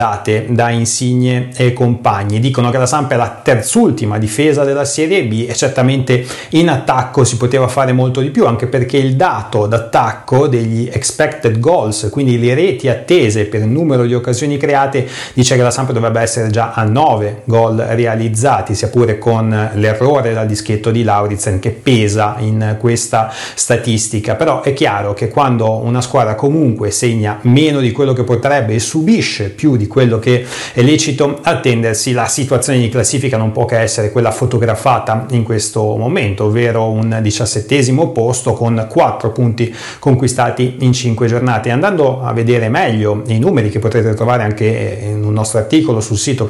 da Insigne e compagni. Dicono che la Samp è la terzultima difesa della Serie B e certamente in attacco si poteva fare molto di più, anche perché il dato d'attacco degli expected goals, quindi le reti attese per il numero di occasioni create, dice che la Samp dovrebbe essere già a 9 gol realizzati, sia pure con l'errore dal dischetto di Lauritsen che pesa in questa statistica. Però è chiaro che quando una squadra comunque segna meno di quello che potrebbe e subisce più di quello che è lecito attendersi, la situazione di classifica non può che essere quella fotografata in questo momento, ovvero un 17° posto con 4 punti conquistati in 5 giornate. Andando a vedere meglio i numeri, che potrete trovare anche in un nostro articolo sul sito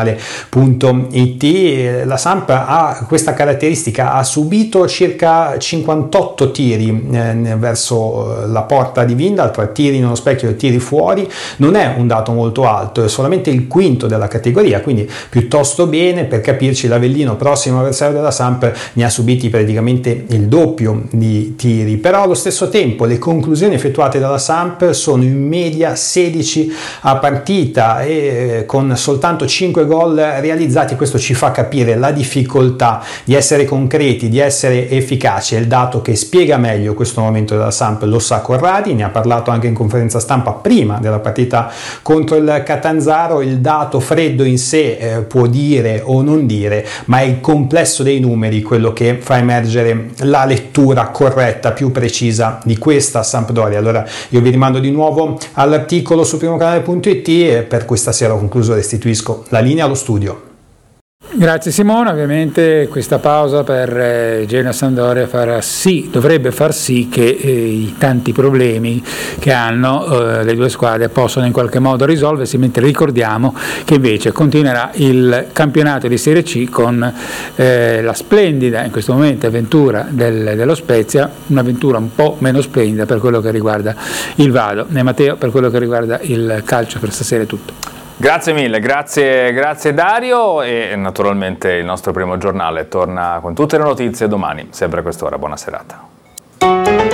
primocanale.it, la Samp ha questa caratteristica: ha subito circa 58 tiri verso la porta di Vindal, tra tiri nello specchio e tiri fuori. Non è un dato molto alto, è solamente il quinto della categoria, quindi piuttosto bene. Per capirci, l'Avellino, prossimo avversario della Samp, ne ha subiti praticamente il doppio di tiri, però allo stesso tempo le conclusioni effettuate dalla Samp sono in media 16 a partita e con soltanto 5 gol realizzati. Questo ci fa capire la difficoltà di essere concreti, di essere efficaci. È il dato che spiega meglio questo momento della Samp, lo sa Corradi, ne ha parlato anche in conferenza stampa prima della partita contro il Catanzaro. Il dato freddo in sé può dire o non dire, ma è il complesso dei numeri quello che fa emergere la lettura corretta, più precisa di questa Sampdoria. Allora io vi rimando di nuovo all'articolo su primocanale.it e per questa sera ho concluso, restituisco la linea allo studio. Grazie Simone. Ovviamente questa pausa per Genoa-Sampdoria dovrebbe far sì che i tanti problemi che hanno le due squadre possano in qualche modo risolversi, mentre ricordiamo che invece continuerà il campionato di Serie C con la splendida in questo momento avventura dello Spezia, un'avventura un po' meno splendida per quello che riguarda il Vado. E Matteo, per quello che riguarda il calcio per stasera è tutto. Grazie mille, grazie Dario, e naturalmente il nostro primo giornale torna con tutte le notizie domani, sempre a quest'ora. Buona serata.